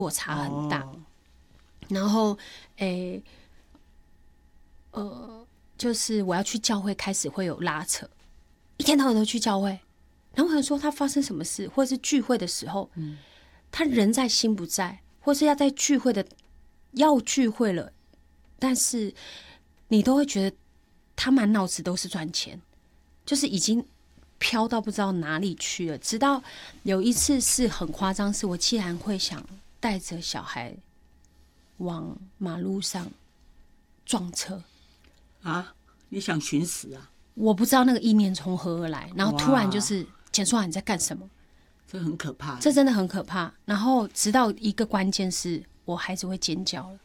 落差很大。然后，就是我要去教会，开始会有拉扯，一天到晚都去教会。然后我想说，他发生什么事，或者是聚会的时候，他人在心不在，或是要在聚会的要聚会了，但是你都会觉得他满脑子都是赚钱，就是已经飘到不知道哪里去了。直到有一次是很夸张，是我竟然会想带着小孩往马路上撞车啊！你想寻死啊？ 我不知道那个意念从何而来，然后突然就是简书豪你在干什么？ 这很可怕， 这真的很可怕。然后直到一个关键是我孩子会尖叫了，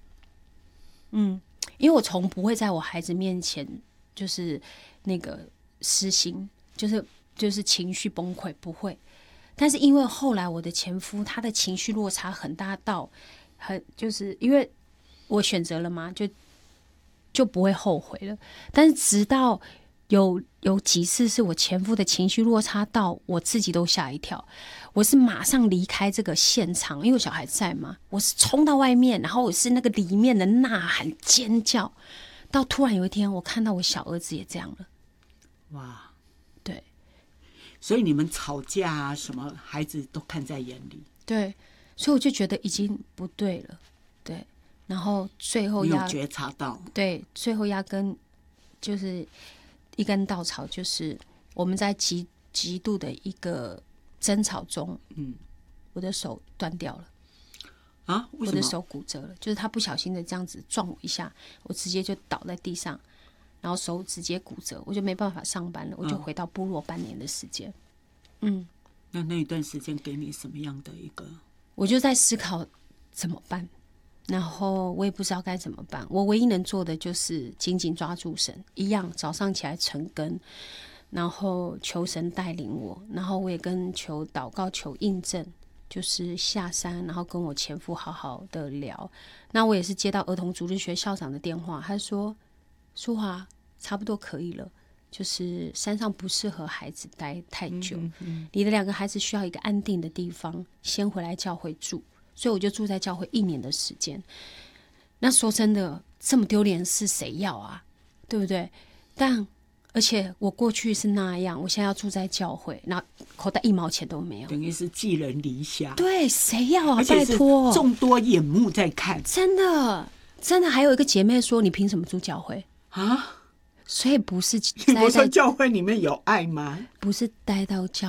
因为我从不会在我孩子面前就是那个失心，就是情绪崩溃，不会。但是因为后来我的前夫他的情绪落差很大到就是因为我选择了嘛，就不会后悔了。但是直到有几次是我前夫的情绪落差到我自己都吓一跳，我是马上离开这个现场，因为我小孩在嘛，我是冲到外面，然后我是那个里面的呐喊尖叫，到突然有一天我看到我小儿子也这样了。 哇， 对， 所以你们吵架啊什么，孩子都看在眼里。 对，所以我就觉得已经不对了。对，然后最后你有觉察到？ 对，最后压根就是一根稻草，就是我们在极度的一个争吵中，我的手断掉了啊？为什么？ 我的手骨折了，就是他不小心的这样子撞我一下，我直接就倒在地上，然后手直接骨折，我就没办法上班了，我就回到部落半年的时间。 那一段时间给你什么样的一个？ 我就在思考怎么办，然后我也不知道该怎么办。我唯一能做的就是紧紧抓住神，一样早上起来晨更，然后求神带领我，然后我也跟求祷告求印证，就是下山，然后跟我前夫好好的聊。那我也是接到儿童主日学校长的电话，他说淑华差不多可以了，就是山上不适合孩子待太久，你的2个孩子需要一个安定的地方，先回来教会住。所以我就住在教会1年的时间。那说真的，这么丢脸的事谁要啊？对不对？而且我过去是那样，我现在要住在教会，然后口袋1毛钱都没有， 等于是寄人篱下。 对，谁要啊？ 而且是拜托， 众多眼目在看。 真的，真的。还有一个姐妹说：“你凭什么住教会啊？” 所以不是你不说教会里面有爱吗？ 不是待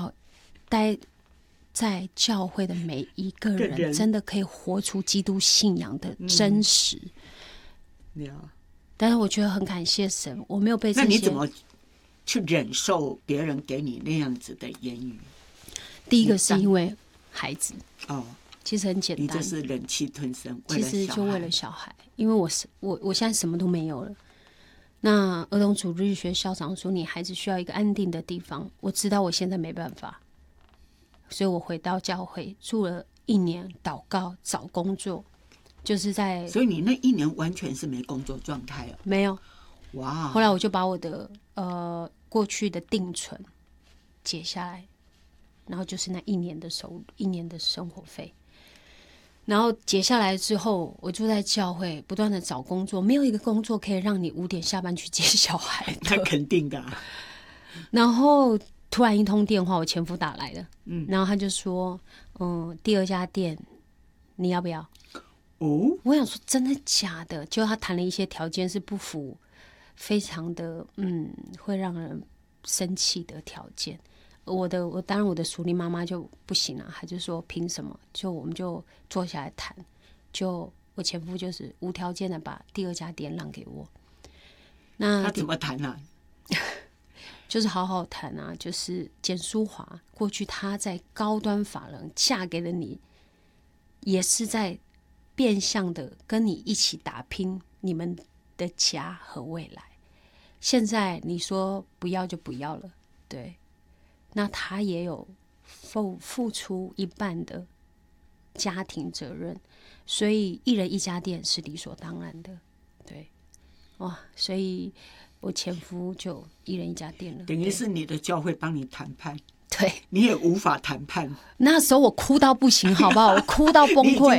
在教会的每一个人，真的可以活出基督信仰的真实。但是我觉得很感谢神，我没有被这些。 那你怎么去忍受别人给你那样子的言语？ 第一个是因为孩子哦， 其实很简单， 你就是忍气吞声， 其实就为了小孩，因为我现在什么都没有了。那儿童主日学校长说，你孩子需要一个安定的地方，我知道我现在没办法，所以我回到教会住了1年，祷告找工作，就是在。 所以你那1年完全是没工作状态了？ 没有。 哇！ 后来我就把我的过去的定存解下来，然后就是那1年的收入，1年的生活费。然后解下来之后，我就在教会不断的找工作，没有一个工作可以让你5点下班去接小孩的。 那肯定的。 然后突然一通电话，我前夫打来了，然后他就说，第2家店你要不要？ 哦， 我想说真的假的？就他谈了一些条件是不符，非常的会让人生气的条件。当然我的属灵妈妈就不行啊，她就说凭什么？我们就坐下来谈，我前夫就是无条件的把第2家店让给我。那他怎么谈啊？ 就是好好谈啊，就是简淑华过去她在高端法人嫁给了你，也是在变相的跟你一起打拼你们的家和未来。现在你说不要就不要了，对。那他也有付出一半的家庭责任，所以1人1家店是理所当然的，对。哇，所以我前夫就1人1家店了， 等于是你的教会帮你谈判。 对， 对， 你也无法谈判。 那时候我哭到不行，好不好？我哭到崩溃。